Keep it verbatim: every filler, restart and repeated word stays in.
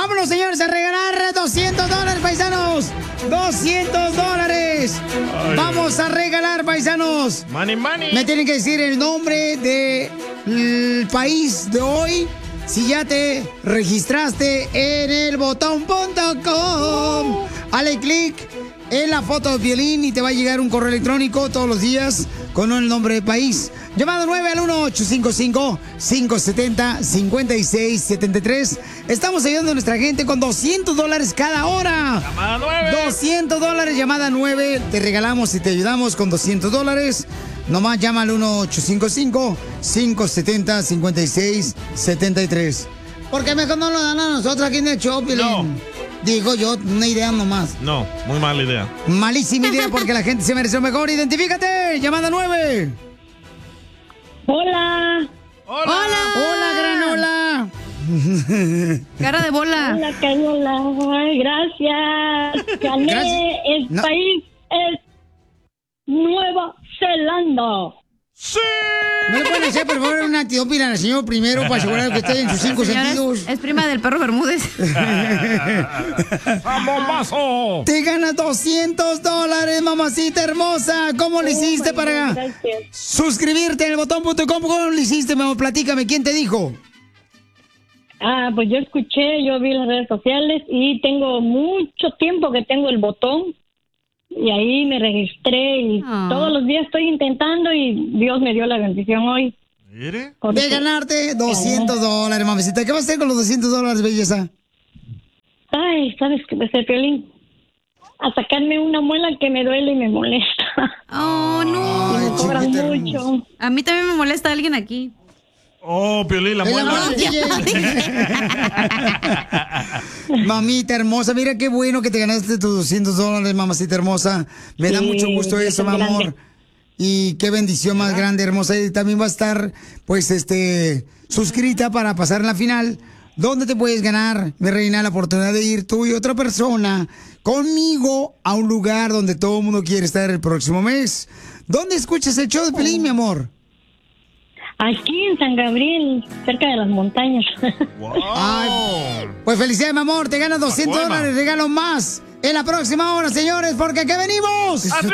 Vámonos, señores, a regalar doscientos dólares, paisanos. doscientos dólares. Ay. Vamos a regalar, paisanos. Money, money. Me tienen que decir el nombre del país de hoy. Si ya te registraste en el botón punto com. Dale clic en la foto de Piolín y te va a llegar un correo electrónico todos los días con el nombre del país. Llamado nueve al uno ocho cinco cinco, cinco siete cero, cinco seis siete tres. Estamos ayudando a nuestra gente con doscientos dólares cada hora. Llamada nueve. doscientos dólares, llamada nueve. Te regalamos y te ayudamos con doscientos dólares. Nomás llama al uno ocho cinco cinco, cinco siete cero, cinco seis siete tres. ¿Por qué mejor no lo dan a nosotros aquí en el show, Piolín? No. Digo yo, una idea nomás. No, muy mala idea. Malísima idea porque la gente se merece lo mejor. ¡Identifícate! Llamada nueve. Hola. Hola. Hola. Hola, granola. Cara de bola. Hola, Cayola. Ay, gracias. Gané. Gracias. El No. país es Nueva Zelanda. ¡Sí! ¿No le pueden hacer, por favor, una antiópila al señor primero para asegurar que esté en sus cinco Señora, sentidos? es, es prima del perro Bermúdez. ¡Bombazo! Te ganas doscientos dólares, mamacita hermosa. ¿Cómo le hiciste para Gracias. suscribirte en el botón punto com? ¿Cómo le hiciste, mamá? Platícame, ¿quién te dijo? Ah, pues yo escuché, yo vi las redes sociales y tengo mucho tiempo que tengo el botón. Y ahí me registré y Ah. todos los días estoy intentando y Dios me dio la bendición hoy. Mire. Porque- De ganarte doscientos dólares, mamacita. ¿Qué vas a hacer con los doscientos dólares, belleza? Ay, ¿sabes qué? Desde Piolín, a sacarme una muela que me duele y me molesta. Oh, no. Ay, Me cobran chiquita mucho. hermosa. A mí también me molesta alguien aquí. Oh, Piolín, la El muela. amor del D J. Mamita hermosa, mira qué bueno que te ganaste tus doscientos dólares, mamacita hermosa. Me da Sí, mucho gusto eso, mi gracias, amor. grande. Y qué bendición más grande, hermosa. Y también va a estar, pues, este, suscrita para pasar en la final. ¿Dónde te puedes ganar, mi reina, la oportunidad de ir tú y otra persona conmigo a un lugar donde todo el mundo quiere estar el próximo mes? ¿Dónde escuchas el show de Pelín, mi amor? Aquí en San Gabriel, cerca de las montañas. Wow. Ay, pues felicidades, mi amor. Te ganas doscientos Pacuema. dólares, regalo más en la próxima hora, señores, porque aquí venimos.